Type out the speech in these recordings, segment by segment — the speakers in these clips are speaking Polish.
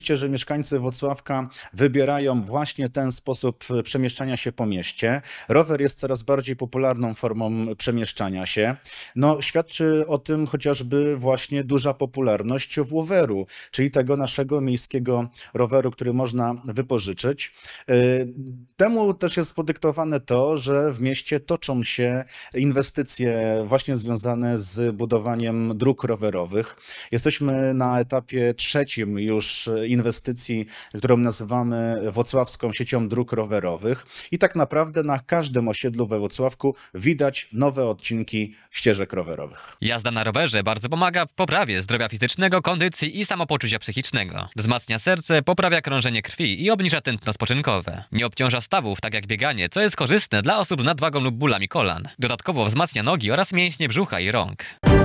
że mieszkańcy Włocławka wybierają właśnie ten sposób przemieszczania się po mieście. Rower jest coraz bardziej popularną formą przemieszczania się. No, świadczy o tym chociażby właśnie duża popularność Włoweru, czyli tego naszego miejskiego roweru, który można wypożyczyć. Temu też jest podyktowane to, że w mieście toczą się inwestycje właśnie związane z budowaniem dróg rowerowych. Jesteśmy na etapie trzecim już inwestycji, którą nazywamy Włocławską siecią dróg rowerowych i tak naprawdę na każdym osiedlu we Włocławku widać nowe odcinki ścieżek rowerowych. Jazda na rowerze bardzo pomaga w poprawie zdrowia fizycznego, kondycji i samopoczucia psychicznego. Wzmacnia serce, poprawia krążenie krwi i obniża tętno spoczynkowe. Nie obciąża stawów, tak jak bieganie, co jest korzystne dla osób z nadwagą lub bólami kolan. Dodatkowo wzmacnia nogi oraz mięśnie brzucha i rąk.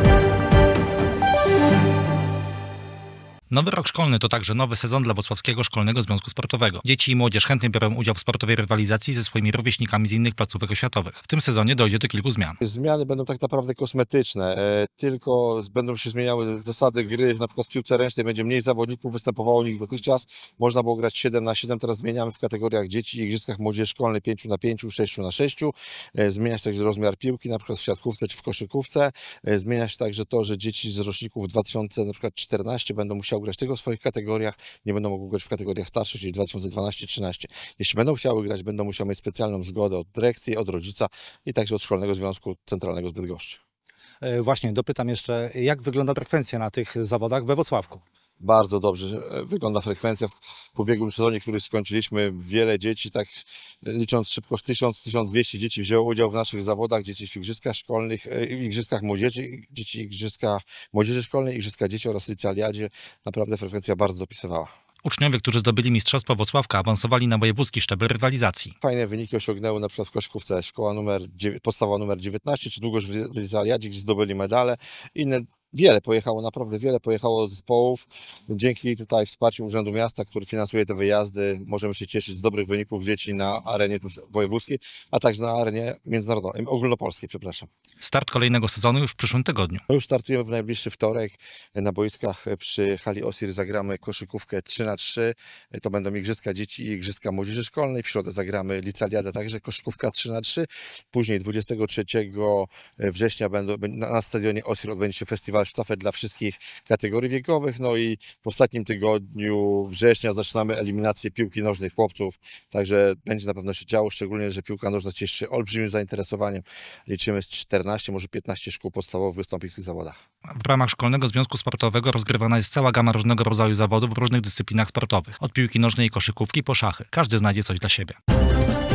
Nowy rok szkolny to także nowy sezon dla Włocławskiego Szkolnego Związku Sportowego. Dzieci i młodzież chętnie biorą udział w sportowej rywalizacji ze swoimi rówieśnikami z innych placówek oświatowych. W tym sezonie dojdzie do kilku zmian. Zmiany będą tak naprawdę kosmetyczne, tylko będą się zmieniały zasady gry, na przykład w piłce ręcznej będzie mniej zawodników, występowało nich dotychczas, można było grać 7-7, teraz zmieniamy w kategoriach dzieci i igrzyskach młodzieży szkolnej 5-5, 6-6, zmienia się także rozmiar piłki, na przykład w siatkówce czy w koszykówce, zmienia się także to, że dzieci z roczników 2014 będą musiały grać tylko w swoich kategoriach, nie będą mogły grać w kategoriach starszych, czyli 2012-13. Jeśli będą chciały grać, będą musiały mieć specjalną zgodę od dyrekcji, od rodzica i także od Szkolnego Związku Centralnego z Bydgoszczy. Właśnie, dopytam jeszcze, jak wygląda frekwencja na tych zawodach we Włocławku? Bardzo dobrze wygląda frekwencja. W ubiegłym sezonie, który skończyliśmy, wiele dzieci, tak licząc szybko, 1000-1200 dzieci wzięło udział w naszych zawodach. Dzieci w igrzyskach szkolnych, igrzyskach młodzieży, dzieci w igrzyskach młodzieży szkolnej, igrzyskach dzieci oraz licealiadzie. Naprawdę frekwencja bardzo dopisywała. Uczniowie, którzy zdobyli Mistrzostwo Włocławka, awansowali na wojewódzki szczebel rywalizacji. Fajne wyniki osiągnęły na przykład w koszykówce podstawowa numer 19, czy Długosz w licealiadzie, gdzie zdobyli medale. Inne naprawdę wiele pojechało zespołów. Dzięki tutaj wsparciu Urzędu Miasta, który finansuje te wyjazdy, możemy się cieszyć z dobrych wyników dzieci na arenie wojewódzkiej, a także na arenie międzynarodowej, ogólnopolskiej, przepraszam. Start kolejnego sezonu już w przyszłym tygodniu. Już startujemy w najbliższy wtorek. Na boiskach przy hali Osir zagramy koszykówkę 3x3. To będą igrzyska dzieci i igrzyska młodzieży szkolnej. W środę zagramy licealiadę, także koszykówka 3x3. Później 23 września na stadionie Osir odbędzie się festiwal sztafet dla wszystkich kategorii wiekowych. No i w ostatnim tygodniu września zaczynamy eliminację piłki nożnej chłopców. Także będzie na pewno się działo, szczególnie, że piłka nożna cieszy się olbrzymim zainteresowaniem. Liczymy z 14, może 15 szkół podstawowych wystąpi w tych zawodach. W ramach Szkolnego Związku Sportowego rozgrywana jest cała gama różnego rodzaju zawodów w różnych dyscyplinach sportowych. Od piłki nożnej i koszykówki po szachy. Każdy znajdzie coś dla siebie.